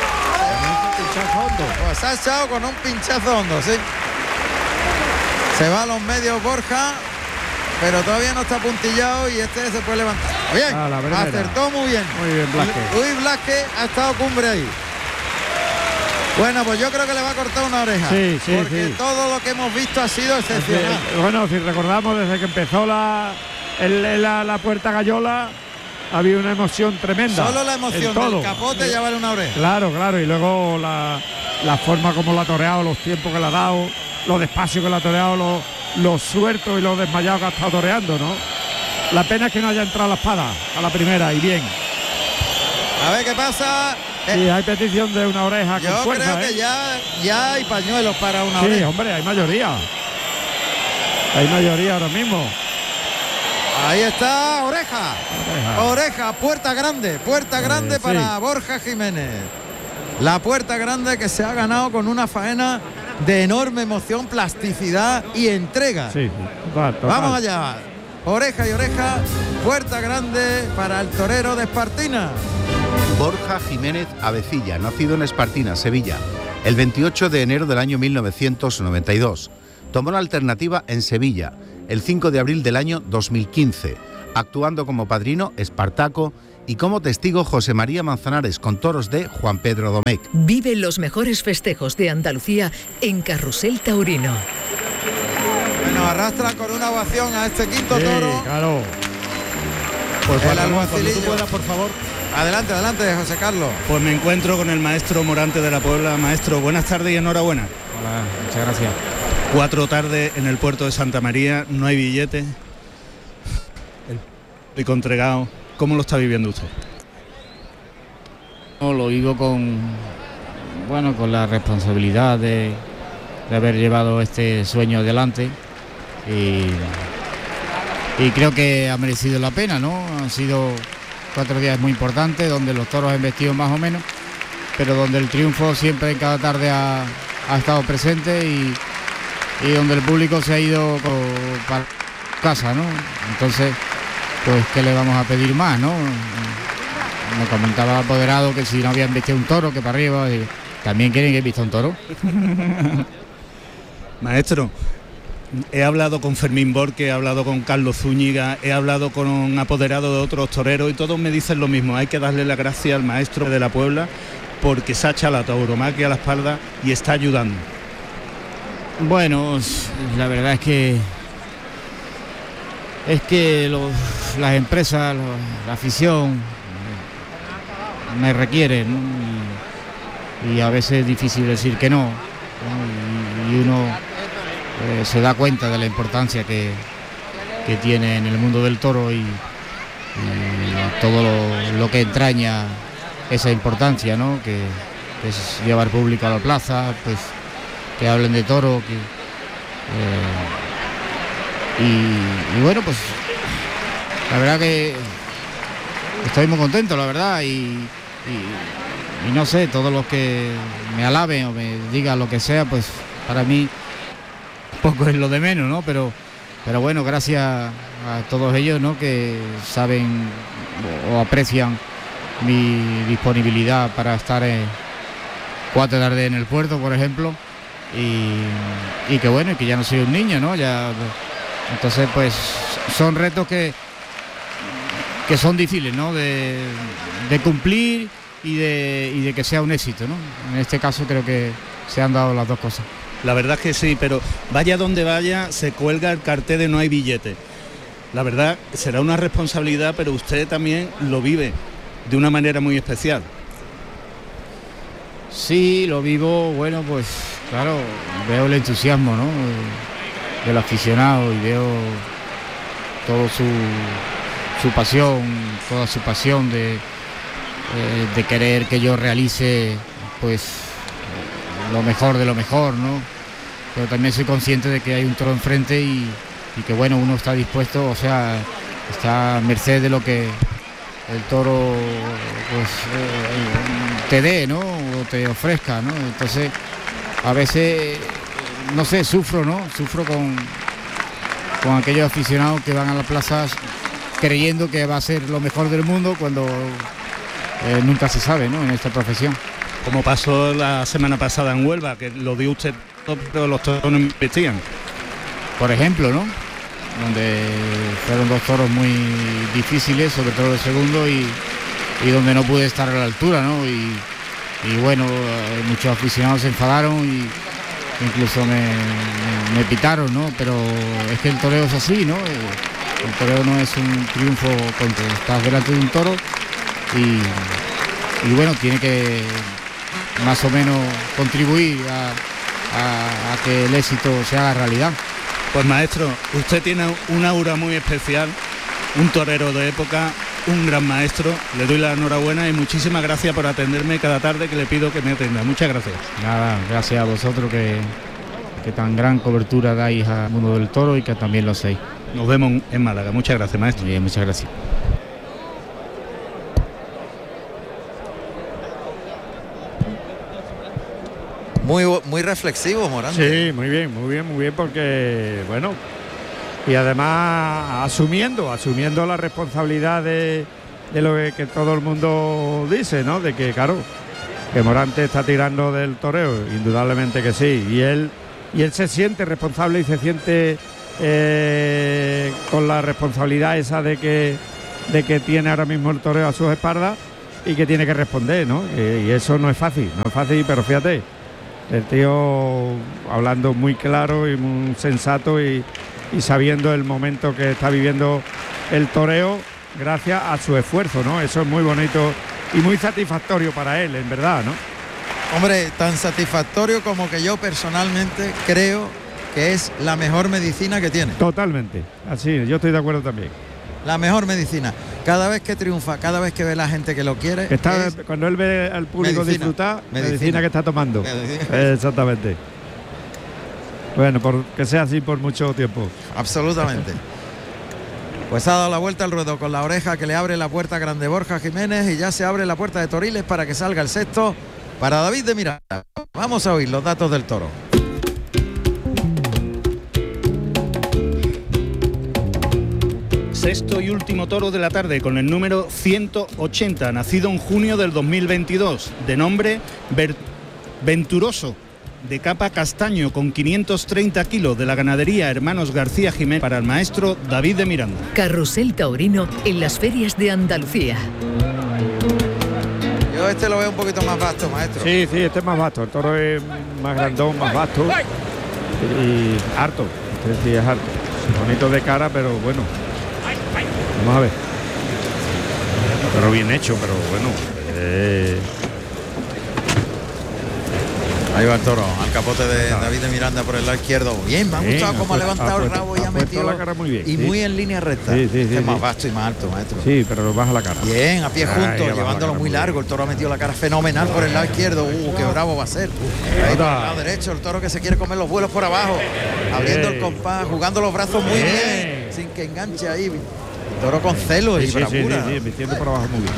Pues se ha echado con un pinchazo hondo, sí. Se va a los medios Borja, pero todavía no está puntillado y este se puede levantar. Bien, A la primera. acertó muy bien. Muy bien, Blasque. Luis Blasque ha estado cumbre ahí. Bueno, pues yo creo que le va a cortar una oreja. Sí, porque sí. todo lo que hemos visto ha sido excepcional. Bueno, si recordamos, desde que empezó la puerta gallola, había una emoción tremenda. Solo la emoción en todo. del capote ya vale una oreja. Claro, y luego la forma como la ha toreado, los tiempos que le ha dado, lo despacio que le ha toreado, los sueltos y los desmayados que ha estado toreando, ¿no? La pena es que no haya entrado la espada a la primera y bien. A ver qué pasa. Sí, hay petición de una oreja Yo con fuerza, creo que ya hay pañuelos para una Sí, oreja. hombre, hay mayoría. Hay mayoría ahora mismo. Ahí está, oreja. Oreja. Oreja, puerta grande sí. para Borja Jiménez. La puerta grande que se ha ganado con una faena de enorme emoción, plasticidad y entrega. Sí, total. Vamos allá. Oreja y oreja, puerta grande para el torero de Espartina. Borja Jiménez Avecilla, nacido en Espartina, Sevilla, el 28 de enero del año 1992. Tomó la alternativa en Sevilla el 5 de abril del año 2015, actuando como padrino Espartaco y como testigo José María Manzanares con toros de Juan Pedro Domecq. Vive los mejores festejos de Andalucía en Carrusel Taurino. Bueno, arrastra con una ovación a este quinto toro. Claro. Pues el cuando alguacilillo. tú puedas, por favor. Adelante, adelante, José Carlos. Pues me encuentro con el maestro Morante de la Puebla. Maestro, buenas tardes y enhorabuena. Hola, muchas gracias. 4 tardes en el puerto de Santa María, no hay billete. El público entregado. ¿Cómo lo está viviendo usted? Lo vivo con la responsabilidad de haber llevado este sueño adelante y creo que ha merecido la pena, ¿no? Han sido 4 días muy importantes donde los toros han vestido más o menos, pero donde el triunfo siempre en cada tarde ha estado presente y donde el público se ha ido para casa, ¿no? Entonces, pues qué le vamos a pedir más, ¿no? Me comentaba el apoderado que si no habían visto un toro, que para arriba, digo, ¿también quieren que vista un toro? Maestro, he hablado con Fermín Borque, he hablado con Carlos Zúñiga, he hablado con un apoderado de otros toreros y todos me dicen lo mismo. Hay que darle la gracia al maestro de la Puebla porque se ha echado la tauromaquia a la espalda y está ayudando. Bueno, la verdad es que las empresas, la afición me requieren, ¿no? Y a veces es difícil decir que no, ¿no? Y uno se da cuenta de la importancia que tiene en el mundo del toro y todo lo que entraña esa importancia, ¿no? Que es llevar público a la plaza, pues que hablen de toro, y bueno, pues la verdad que estoy muy contento, la verdad, y no sé, todos los que me alaben o me digan lo que sea, pues para mí poco es lo de menos, ¿no? Pero bueno, gracias a todos ellos, ¿no? Que saben o aprecian mi disponibilidad para estar 4 tardes en el puerto, por ejemplo, y que bueno, que ya no soy un niño, ¿no? Ya, entonces, pues son retos que son difíciles, ¿no? De cumplir y de que sea un éxito, ¿no? En este caso creo que se han dado las dos cosas. La verdad es que sí, pero vaya donde vaya, se cuelga el cartel de no hay billete. La verdad, será una responsabilidad, pero usted también lo vive de una manera muy especial. Sí, lo vivo, bueno, pues claro, veo el entusiasmo, ¿no? Del aficionado y veo todo su pasión, toda su pasión de querer que yo realice pues lo mejor de lo mejor, ¿no? Pero también soy consciente de que hay un toro enfrente y que bueno, uno está dispuesto, o sea, está a merced de lo que el toro pues te dé, ¿no? O te ofrezca, ¿no? Entonces a veces no sé, sufro con aquellos aficionados que van a las plazas creyendo que va a ser lo mejor del mundo cuando nunca se sabe, ¿no? En esta profesión. Como pasó la semana pasada en Huelva, que lo dio usted, pero los toros no investían. Por ejemplo, ¿no? Donde fueron 2 toros muy difíciles, sobre todo el segundo, y donde no pude estar a la altura, ¿no? Y bueno, muchos aficionados se enfadaron y incluso me pitaron, ¿no? Pero es que el toreo es así, ¿no? El toreo no es un triunfo cuando estás delante de un toro y bueno, tiene que más o menos contribuir a que el éxito se haga realidad. Pues maestro, usted tiene un aura muy especial, un torero de época, un gran maestro. Le doy la enhorabuena y muchísimas gracias por atenderme cada tarde que le pido que me atienda. Muchas gracias. Nada, gracias a vosotros que tan gran cobertura dais al mundo del toro y que también lo hacéis. Nos vemos en Málaga. Muchas gracias, maestro. Bien, muchas gracias. Muy reflexivo, Morante. Sí, muy bien, porque, bueno, y además asumiendo la responsabilidad de lo que todo el mundo dice, ¿no? De que, claro, que Morante está tirando del toreo, indudablemente que sí, y él se siente responsable y se siente con la responsabilidad esa de que de que tiene ahora mismo el toreo a sus espaldas y que tiene que responder, ¿no? Y eso no es fácil, pero fíjate, el tío hablando muy claro y muy sensato y sabiendo el momento que está viviendo el toreo gracias a su esfuerzo, ¿no? Eso es muy bonito y muy satisfactorio para él, en verdad, ¿no? Hombre, tan satisfactorio como que yo personalmente creo que es la mejor medicina que tiene. Totalmente, así, yo estoy de acuerdo también. La mejor medicina. Cada vez que triunfa, cada vez que ve la gente que lo quiere. Cuando él ve al público disfrutar, medicina que está tomando. Exactamente. Bueno, que sea así por mucho tiempo. Absolutamente. Pues ha dado la vuelta al ruedo con la oreja que le abre la puerta grande Borja Jiménez y ya se abre la puerta de Toriles para que salga el sexto para David de Miranda. Vamos a oír los datos del toro. Sexto y último toro de la tarde con el número 180, nacido en junio del 2022, de nombre Venturoso, de capa castaño con 530 kilos, de la ganadería Hermanos García Jiménez, para el maestro David de Miranda. Carrusel taurino en las ferias de Andalucía. Yo este lo veo un poquito más vasto, maestro. Sí, este es más vasto, el toro es más grandón, más vasto y harto, este sí es harto, bonito de cara, pero bueno. Vamos a ver. Pero bien hecho, pero bueno. Ahí va el toro, al capote de David de Miranda por el lado izquierdo. Bien, me ha gustado cómo ha levantado el rabo y ha metido la cara muy bien. Y muy en línea recta. Es más vasto y más alto, maestro. Sí, pero baja la cara. Bien, a pie junto, llevándolo muy largo. El toro ha metido la cara fenomenal por el lado izquierdo. Qué bravo va a ser. Ahí por el lado derecho, el toro que se quiere comer los vuelos por abajo. Abriendo el compás, jugando los brazos muy bien, sin que enganche ahí. El toro con celo y bravura. Sí, metiendo por abajo muy bien.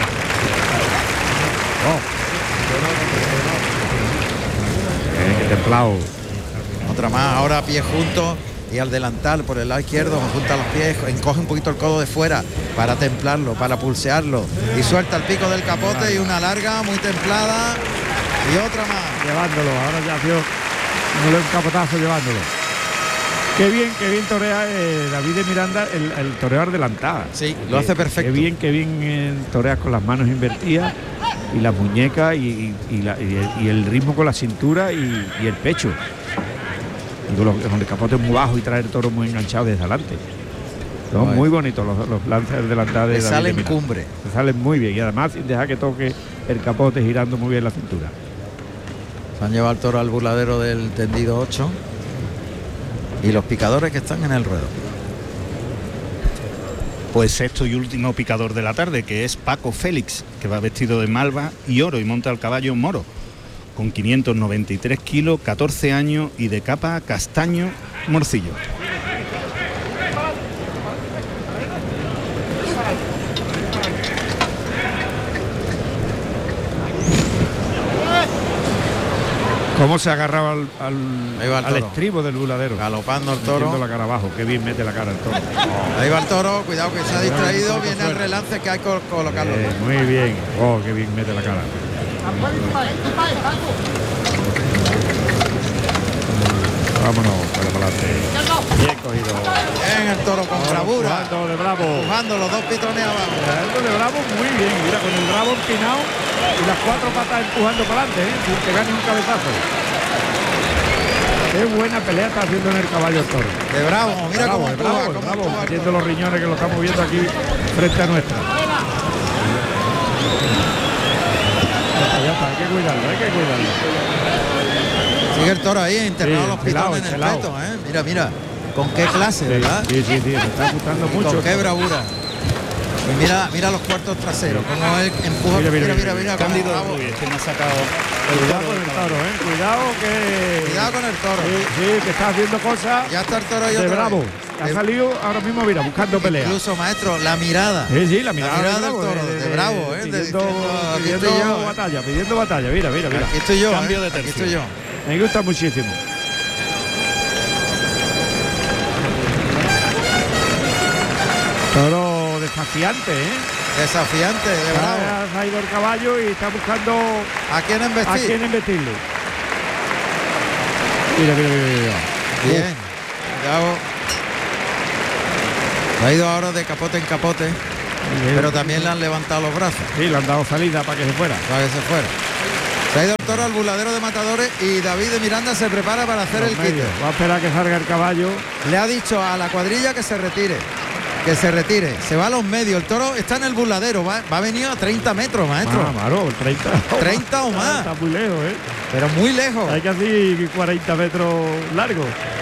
Templado. Otra más, ahora a pie junto y al delantal por el lado izquierdo, junta los pies, encoge un poquito el codo de fuera para templarlo, para pulsearlo y suelta el pico del capote y una larga muy templada y otra más. Llevándolo, ahora ya dio un capotazo llevándolo. Qué bien torea David de Miranda, el toreador delantada. Sí, lo hace perfecto. Qué bien torea con las manos invertidas y las muñecas y el ritmo con la cintura y el pecho. Y con el capote muy bajo y trae el toro muy enganchado desde adelante. Son muy bonitos los lances delantadas de David salen de Miranda. cumbre. Se salen muy bien y además sin dejar que toque el capote girando muy bien la cintura. Se han llevado el toro al burladero del tendido 8 y los picadores que están en el ruedo. Pues sexto y último picador de la tarde, que es Paco Félix, que va vestido de malva y oro y monta el caballo moro, con 593 kilos, 14 años y de capa castaño morcillo. Cómo se agarraba al estribo del buladero. Galopando el toro. Metiendo la cara abajo. Qué bien mete la cara el toro. Ahí va el toro. Cuidado que se ha distraído. Viene el relance que hay que colocarlo. Muy bien. Qué bien mete la cara. Vámonos para adelante. Bien cogido. Bien el toro con bravura. Jugando de bravo. Jugando los dos pitones abajo. Jugando de bravo muy bien. Mira, con el rabo empinado y las cuatro patas empujando para adelante, sin que gane un cabezazo. Qué buena pelea está haciendo en el caballo el toro. De bravo, mira cómo bravo, metiendo los riñones que lo estamos viendo aquí frente a nuestra. Ya está, hay que cuidarlo. Sigue el toro ahí, internado los pitones en el peto, Mira, con qué clase, ¿verdad? Sí, me está gustando mucho. Con qué bravura. Y mira los cuartos traseros, como él empuja. Mira. Cándido muy bien, que me ha sacado. Cuidado con el toro, Cuidado con el toro. Sí, que está haciendo cosas. Ya está el toro de bravo. Ha salido ahora mismo, mira, buscando pelea. Incluso, maestro, la mirada. Sí, la mirada del toro, de bravo, pidiendo batalla, mira. Aquí estoy yo, Cambio de tercio. Aquí estoy yo. Me gusta muchísimo. Toro desafiante, Desafiante, de bravo. Ha ido el caballo y está buscando a quién embestirle. Mira. Bien. Cuidado. Ha ido ahora de capote en capote. Pero también le han levantado los brazos. Sí, le han dado salida para que se fuera. Para que se fuera. Se ha ido el toro al burladero de Matadores y David de Miranda se prepara para hacer el quite. Va a esperar a que salga el caballo. Le ha dicho a la cuadrilla que se retire. Que se retire. Se va a los medios. El toro está en el burladero. Va a venir a 30 metros, maestro. Claro, 30. 30 o más. Está muy lejos, ¿eh? Pero muy lejos. Hay casi 40 metros largos.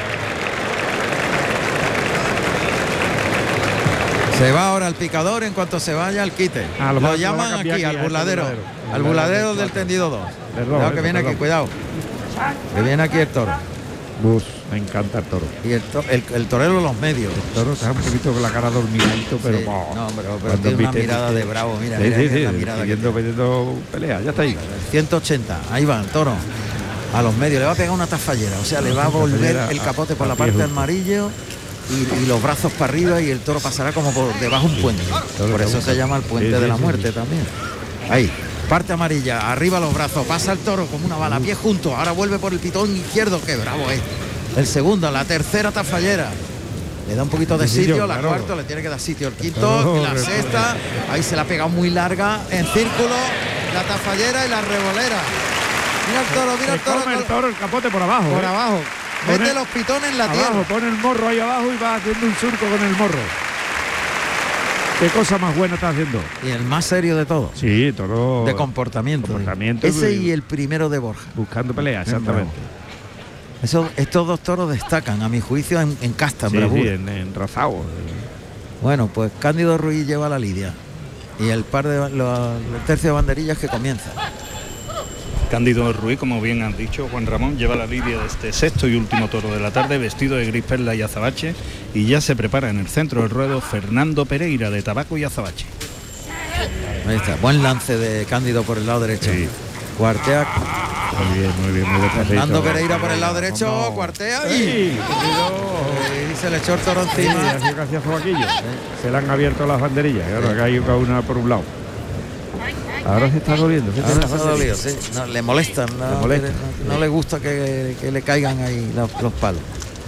Se va ahora al picador en cuanto se vaya al quite. Lo llaman aquí, al burladero. Al burladero del tendido 2. Cuidado que viene aquí, cuidado. Que viene aquí el toro. Me encanta el toro. Y el torero en los medios. El toro está un poquito con la cara dormidito, pero... Sí, pero tiene una mirada de bravo, mira. La mirada pidiendo pelea, ya está ahí. 180, ahí va el toro. A los medios, le va a pegar una tafallera. O sea, le va a volver el capote por la parte del amarillo y los brazos para arriba y el toro pasará como por debajo un puente. Por eso se llama el puente de la muerte también. Ahí. Parte amarilla, arriba los brazos, pasa el toro como una bala, pie junto, ahora vuelve por el pitón izquierdo, qué bravo es. El segundo, la tercera tafallera. Le da un poquito de sitio, la cuarta le tiene que dar sitio, el quinto, la sexta, ahí se la ha pegado muy larga, en círculo, la tafallera y la revolera. Mira el toro, mira el toro. Come el toro, el capote por abajo. Por abajo. Mete los pitones en la tierra. Pone el morro ahí abajo y va haciendo un surco con el morro. Qué cosa más buena está haciendo. Y el más serio de todo. Sí, toro. De comportamiento. Ese y el primero de Borja. Buscando pelea, exactamente. Estos dos toros destacan, a mi juicio, en casta, sí, en razao. Bueno, pues Cándido Ruiz lleva la lidia. Y el tercio de banderillas que comienza. Cándido Ruiz, como bien han dicho, Juan Ramón, lleva la lidia de este sexto y último toro de la tarde, vestido de gris perla y azabache, y ya se prepara en el centro del ruedo Fernando Pereira, de tabaco y azabache. Ahí está, buen lance de Cándido por el lado derecho. Sí. Cuartea. Muy bien, muy despacito. Fernando Pereira por el lado derecho, cuartea y se le echó el toro encima. Gracias a Joaquillo. Se le han abierto las banderillas, claro, acá hay una por un lado. Ahora se está doliendo. Ahora se ha dolido, sí. No, le molestan, no le gusta que le caigan ahí los palos.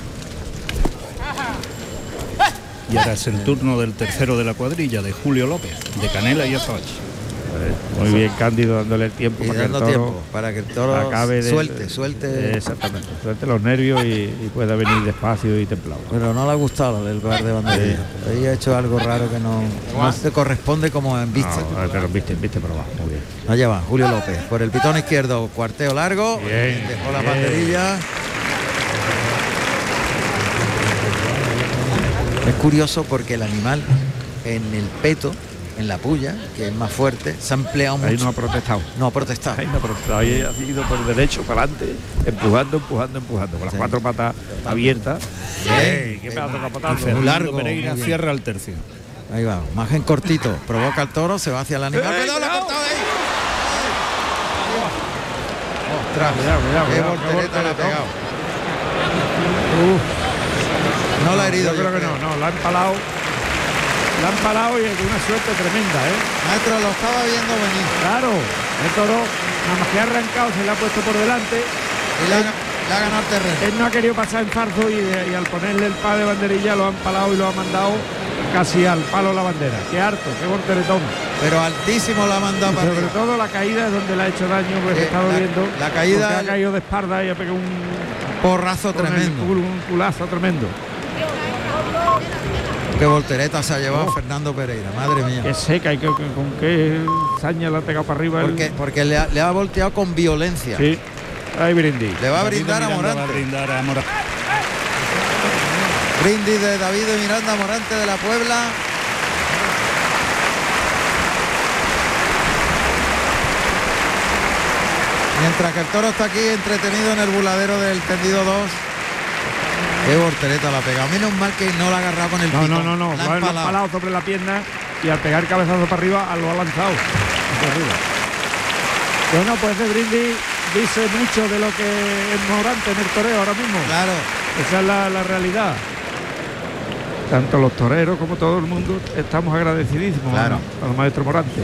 Y ahora es el turno del tercero de la cuadrilla, de Julio López, de canela y azabache. Muy bien, Cándido, dándole el tiempo para que el toro acabe suelte. Exactamente, suelte los nervios y pueda venir despacio y templado. Pero no le ha gustado el bar de banderilla. Ahí ha hecho algo raro que no se corresponde como en vista. No, pero viste por abajo, muy bien. Allá va, Julio López, por el pitón izquierdo, cuarteo largo, dejó la banderilla. Es curioso porque el animal en el peto, en la puya, que es más fuerte, se ha empleado mucho. Ahí no ha protestado. Ahí ha ido por derecho, para adelante, empujando, con las cuatro patas abiertas. Qué pedazo de capotazo. Muy largo. Pereira cierra el tercio. Ahí va, margen cortito, provoca el toro, se va hacia el animal. ¡Cuidado, la ha cortado ahí! ¡Ostras! Cuidado, ¡Qué voltereta le ha pegado! No la ha herido. Yo creo que no, la ha empalado. La han parado y con una suerte tremenda, ¿eh? Maestro, lo estaba viendo venir. Claro, el toro, nada más que ha arrancado, se le ha puesto por delante. Y le ha ganado el terreno. Él no ha querido pasar en farzo y al ponerle el palo de banderilla lo han palado y lo ha mandado casi al palo la bandera. Qué harto, qué volteretón. Pero altísimo la ha mandado para sobre arriba. todo la caída es donde le ha hecho daño, porque está doliendo. La caída ha caído de espalda y ha pegado un porrazo tremendo. Un culazo tremendo. Qué voltereta se ha llevado Fernando Pereira, madre mía. Qué seca y con qué saña la ha pegado para arriba. Porque le ha volteado con violencia. Sí, ahí brindis. Le va a brindar a Morante. Brindis de David de Miranda, Morante de la Puebla. Mientras que el toro está aquí entretenido en el buladero del tendido 2. Qué voltereta la ha pegado. Menos mal que no la ha agarrado con el pitón. No. Lo ha empalado sobre la pierna y al pegar cabezazo para arriba lo ha lanzado. Bueno, pues de Brindis dice mucho de lo que es Morante en el toreo ahora mismo. Claro. Esa es la realidad. Tanto los toreros como todo el mundo estamos agradecidísimos al maestro Morante.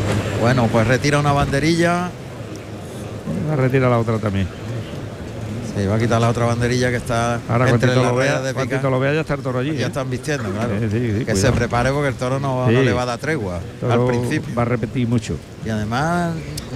Bueno, pues retira una banderilla. Retira la otra también. Sí, va a quitar la otra banderilla que está Ahora entre cuando las lo ruedas vea, de cuando picar. lo vea ya está el toro allí. Ya están vistiendo, claro. Sí, que cuidado. se prepare porque el toro no Sí. le va a dar tregua Toro al principio. va a repetir mucho. Y además